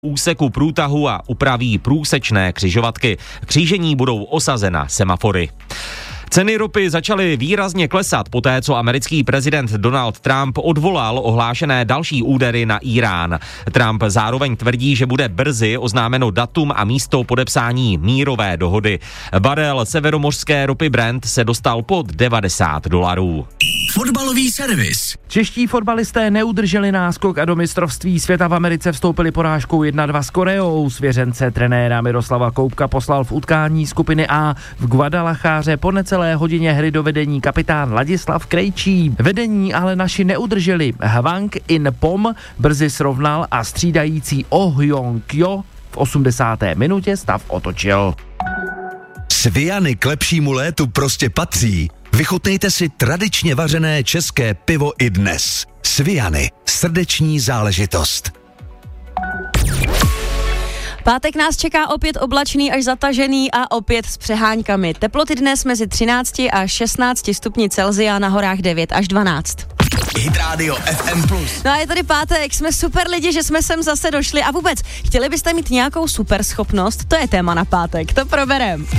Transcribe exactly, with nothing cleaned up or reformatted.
úseku průtahu a upraví průsečné křižovatky. Křížení budou osazena semafory. Ceny ropy začaly výrazně klesat poté, co americký prezident Donald Trump odvolal ohlášené další údery na Írán. Trump zároveň tvrdí, že bude brzy oznámeno datum a místo podepsání mírové dohody. Barel severomořské ropy Brent se dostal pod devadesát dolarů. Fotbalový servis. Čeští fotbalisté neudrželi náskok a do mistrovství světa v Americe vstoupili porážkou jedna dva s Koreou. Svěřence trenéra Miroslava Koubka poslal v utkání skupiny A v Guadalacháře po necelé hodině hry do vedení kapitán Ladislav Krejčí. Vedení ale naši neudrželi. Hwang In-pom brzy srovnal a střídající Oh Hyong-kyo v osmdesáté minutě stav otočil. Sviany k lepšímu létu prostě patří. Vychutnejte si tradičně vařené české pivo i dnes. Sviany, srdeční záležitost. Pátek nás čeká opět oblačný až zatažený a opět s přeháňkami. Teploty dnes mezi třinácti a šestnácti stupni Celsia, na horách devět až dvanáct. Hit Radio F M plus. No a je tady pátek, jsme super lidi, že jsme sem zase došli a vůbec, chtěli byste mít nějakou super schopnost? To je téma na pátek, to proberem.